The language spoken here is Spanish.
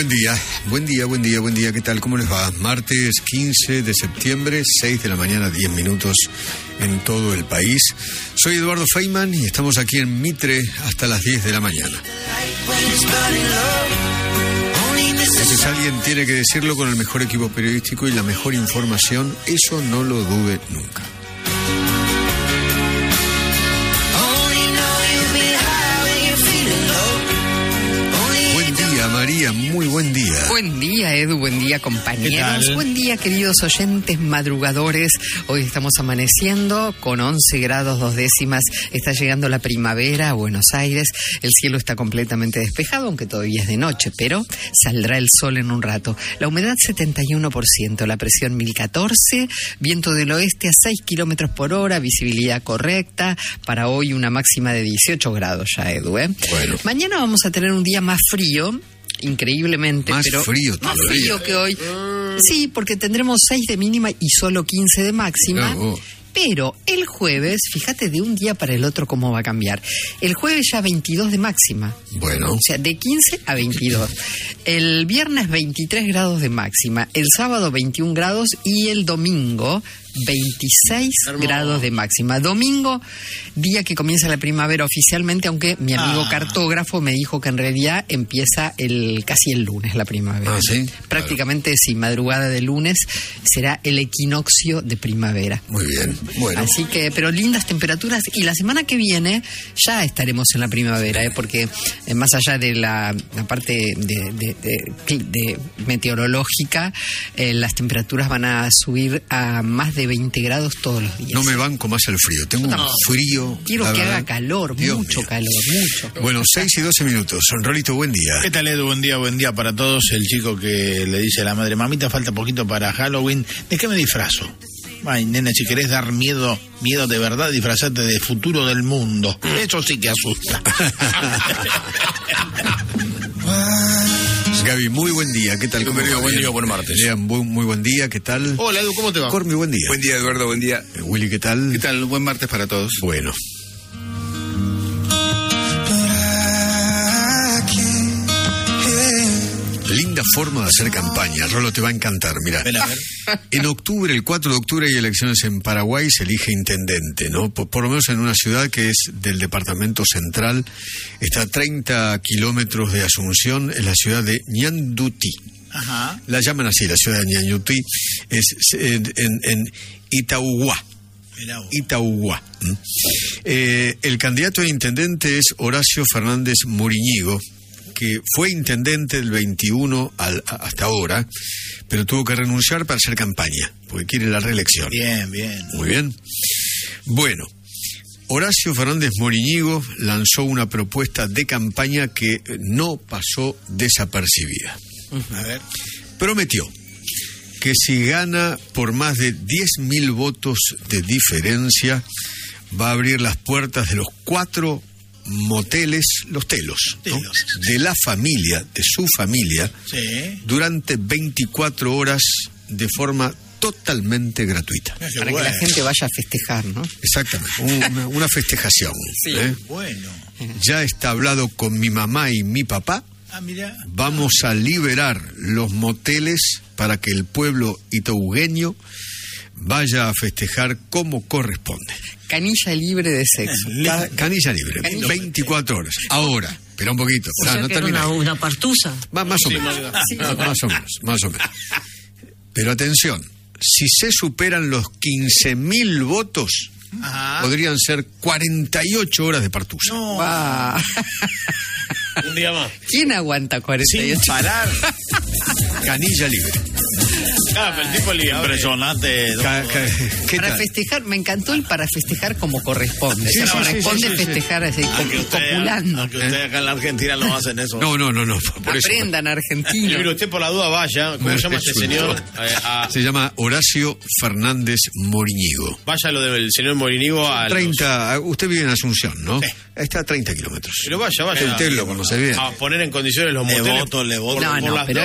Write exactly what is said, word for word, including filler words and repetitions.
Buen día, buen día, buen día, buen día, ¿qué tal? ¿Cómo les va? Martes quince de septiembre, seis de la mañana, diez minutos en todo el país. Soy Eduardo Feynman y estamos aquí en Mitre hasta las diez de la mañana. Entonces alguien tiene que decirlo con el mejor equipo periodístico y la mejor información, eso no lo dude nunca. María, muy buen día. Buen día, Edu, buen día, compañeros. Buen día, queridos oyentes madrugadores. Hoy estamos amaneciendo con once grados dos décimas. Está llegando la primavera a Buenos Aires. El cielo está completamente despejado, aunque todavía es de noche, pero saldrá el sol en un rato. La humedad setenta y uno por ciento, la presión mil catorce, viento del oeste a seis kilómetros por hora, visibilidad correcta. Para hoy una máxima de dieciocho grados ya, Edu, ¿eh? Bueno. Mañana vamos a tener un día más frío. Increíblemente, más pero frío más todavía. frío que hoy. Sí, porque tendremos seis de mínima y solo quince de máxima. No. Pero el jueves, fíjate de un día para el otro cómo va a cambiar. El jueves ya veintidós de máxima. Bueno. O sea, de quince a veintidós. El viernes veintitrés grados de máxima. El sábado veintiún grados y el domingo veintiséis Hermoso. Grados de máxima. Domingo, día que comienza la primavera oficialmente, aunque mi amigo ah. cartógrafo me dijo que en realidad empieza el casi el lunes la primavera. Ah, ¿sí? Prácticamente claro. Sí, madrugada de lunes será el equinoccio de primavera. Muy bien, bueno. Así que, pero lindas temperaturas y la semana que viene ya estaremos en la primavera, ¿eh? Porque eh, más allá de la, la parte de, de, de, de meteorológica, eh, las temperaturas van a subir a más de veinte grados todos los días. No me banco más el frío, tengo no. un frío. Quiero que verdad. haga calor, Dios mucho mío. calor, mucho. Bueno, seis y doce minutos. Rolito, buen día. ¿Qué tal, Edu? Buen día, buen día para todos. El chico que le dice a la madre, mamita, falta poquito para Halloween, ¿de qué me disfrazo? Ay, nena, si querés dar miedo, miedo de verdad, disfrazate de futuro del mundo. Eso sí que asusta. Gaby, muy buen día, ¿qué tal? ¿Cómo va? Buen día, buen martes. Lean, muy, muy buen día, ¿qué tal? Hola, Edu, ¿cómo te va? Cormi, buen día. Buen día, Eduardo, buen día. Eh, Willy, ¿qué tal? ¿Qué tal? Buen martes para todos. Bueno. Linda forma de hacer campaña, Rolo, te va a encantar, mira. Ven a ver. En octubre, el cuatro de octubre, hay elecciones en Paraguay, se elige intendente, ¿no? Por, por lo menos en una ciudad que es del departamento central, está a treinta kilómetros de Asunción, es la ciudad de Ñandutí. Ajá. La llaman así, la ciudad de Ñandutí, es en, en, en Itaúguá. Itaúguá. ¿Mm? Eh, el candidato a intendente es Horacio Fernández Moriñigo, que fue intendente del veintiuno al, hasta ahora, pero tuvo que renunciar para hacer campaña, porque quiere la reelección. Bien, bien. Muy bien. Bueno, Horacio Fernández Moriñigo lanzó una propuesta de campaña que no pasó desapercibida. A ver. Prometió que si gana por más de diez mil votos de diferencia, va a abrir las puertas de los cuatro moteles, los telos, ¿no? de la familia, de su familia, sí. durante veinticuatro horas de forma totalmente gratuita. Para bueno. que la gente vaya a festejar, ¿no? Exactamente, una, una festejación. Sí. ¿eh? Bueno. Ya está hablado con mi mamá y mi papá. Ah, mira. Vamos a liberar los moteles para que el pueblo itaúgueño vaya a festejar como corresponde. Canilla libre de sexo. Ca- canilla libre, Canilla. veinticuatro horas. Ahora, espera un poquito. O Ah, sea no que era termina. una, una partusa. Va, más o Sí, menos. más- sí. Ah, más o menos, más o menos. Pero atención, si se superan los quince mil votos, Ajá. podrían ser cuarenta y ocho horas de partusa. No. Va. Un día más. ¿Quién aguanta cuarenta y ocho? Sin parar. Canilla libre. Ah, pero el tipo le impresionante. Ca- ca- ¿Qué Para tal? festejar, me encantó el para festejar como corresponde. Sí, O sea, sí, sí, corresponde sí, sí, sí. festejar así, Aunque co- usted, copulando. aunque usted acá en la Argentina no hacen eso. No, no, no, no. Por eso. Aprendan Y argentino. mire, usted por la duda vaya, ¿cómo Me se llama este resultó. señor? Eh, a- Se llama Horacio Fernández Moriñigo. vaya lo del señor Morinigo a los- treinta, usted vive en Asunción, ¿no? Sí. Está a treinta kilómetros. Pero vaya, vaya. Usted lo conoce bien. A poner en condiciones los Le moteles. voto, le voto. No, por no, las pero